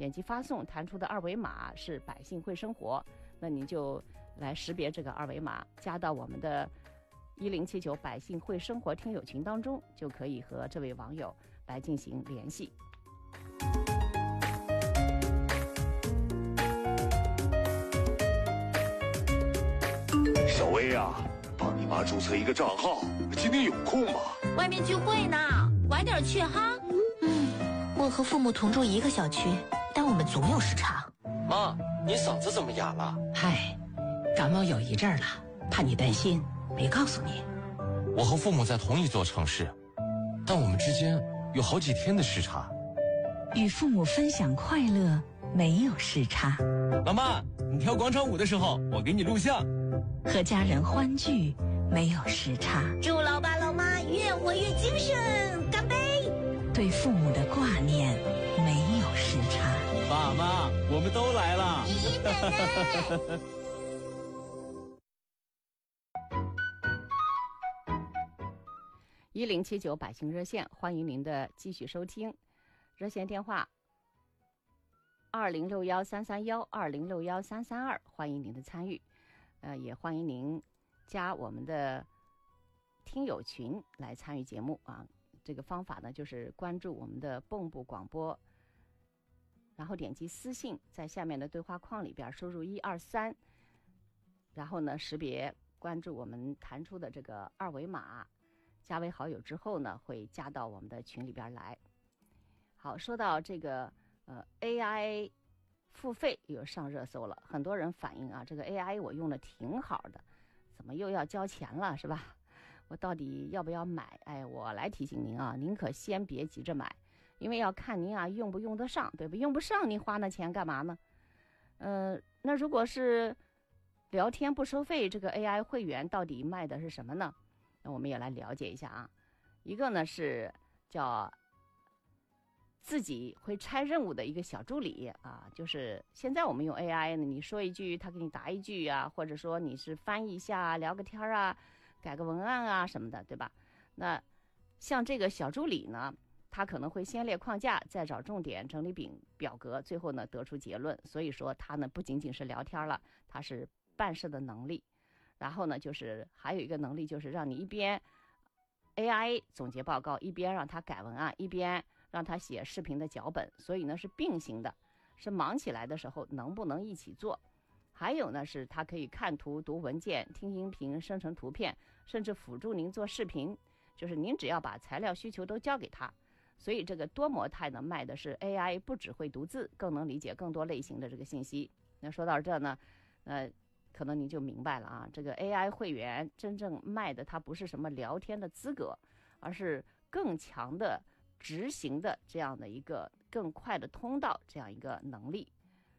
点击发送，弹出的二维码是百姓会生活，那你就来识别这个二维码，加到我们的1079百姓会生活听友群当中，就可以和这位网友来进行联系。 小薇啊，帮你妈注册一个账号，今天有空吗？ 外面聚会呢，晚点去哈。 我和父母同住一个小区，但我们总有时差。 妈，你嗓子怎么哑了？ 嗨，感冒有一阵了，怕你担心，没告诉你。 我和父母在同一座城市，但我们之间有好几天的时差。 与父母分享快乐，没有时差。 老妈，你跳广场舞的时候，我给你录像。 和家人欢聚，没有时差。 祝老爸老妈越活越精神，干杯！ 对父母的挂念，没有时差。 爸妈，我们都来了。 姨姨奶奶。 1079百姓热线，欢迎您的继续收听。热线电话20613312061332，欢迎您的参与。也欢迎您加我们的听友群来参与节目啊。这个方法呢，就是关注我们的蚌埠广播，然后点击私信，在下面的对话框里边输入123，然后呢识别关注我们弹出的这个二维码，加为好友之后呢，会加到我们的群里边来。好，说到这个AI 付费又上热搜了，很多人反映啊，这个 AI 我用的挺好的，怎么又要交钱了，是吧？我到底要不要买？哎，我来提醒您啊，您可先别急着买，因为要看您啊用不用得上，对吧？用不上，您花那钱干嘛呢？那如果是聊天不收费，这个 AI 会员到底卖的是什么呢？那我们也来了解一下啊。一个呢是叫自己会拆任务的一个小助理啊，就是现在我们用 AI 呢，你说一句，他给你答一句啊，或者说你是翻译一下、聊个天啊、改个文案啊什么的，对吧？那像这个小助理呢，他可能会先列框架，再找重点，整理表格，最后呢得出结论。所以说他呢不仅仅是聊天了，他是办事的能力。然后呢，就是还有一个能力，就是让你一边 AI 总结报告，一边让他改文案，一边让他写视频的脚本，所以呢是并行的，是忙起来的时候能不能一起做。还有呢是他可以看图、读文件、听音频、生成图片，甚至辅助您做视频，就是您只要把材料需求都交给他。所以这个多模态呢卖的是 AI 不只会读字，更能理解更多类型的这个信息。那说到这呢，可能你就明白了啊，这个 AI 会员真正卖的它不是什么聊天的资格，而是更强的执行的这样的一个更快的通道，这样一个能力。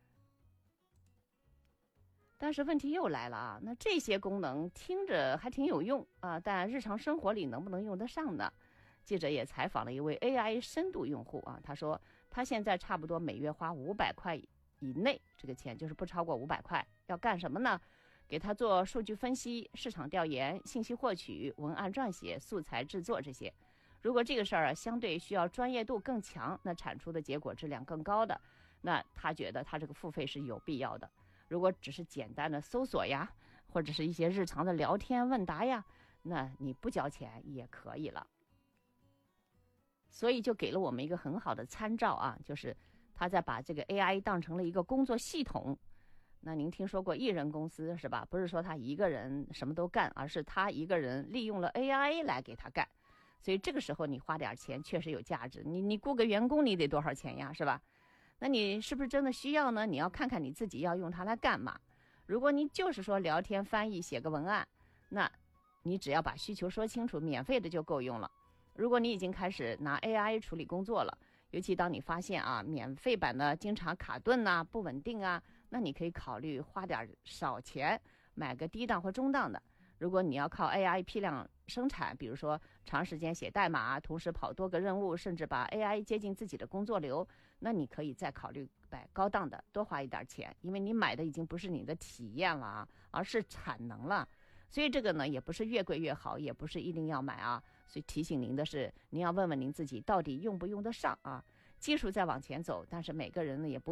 但是问题又来了啊，那这些功能听着还挺有用啊，但日常生活里能不能用得上呢？记者也采访了一位 AI 深度用户啊，他说他现在差不多每月花500块以内，这个钱就是不超过500块，要干什么呢？给他做数据分析、市场调研、信息获取、文案撰写、素材制作这些。如果这个事儿相对需要专业度更强，那产出的结果质量更高的，那他觉得他这个付费是有必要的。如果只是简单的搜索呀，或者是一些日常的聊天问答呀，那你不交钱也可以了。所以就给了我们一个很好的参照啊，就是他在把这个 AI 当成了一个工作系统。那您听说过一人公司是吧？不是说他一个人什么都干，而是他一个人利用了 AI 来给他干。所以这个时候你花点钱确实有价值。你雇个员工你得多少钱呀，是吧？那你是不是真的需要呢？你要看看你自己要用它来干嘛。如果你就是说聊天、翻译、写个文案，那你只要把需求说清楚，免费的就够用了。如果你已经开始拿 AI 处理工作了，尤其当你发现啊，免费版的经常卡顿啊、不稳定啊，那你可以考虑花点少钱买个低档或中档的。如果你要靠 AI 批量生产，比如说长时间写代码，同时跑多个任务，甚至把 AI 接进自己的工作流，那你可以再考虑买高档的，多花一点钱，因为你买的已经不是你的体验了啊，而是产能了。所以这个呢，也不是越贵越好，也不是一定要买啊。所以提醒您的是，您要问问您自己到底用不用得上啊。技术在往前走，但是每个人呢也不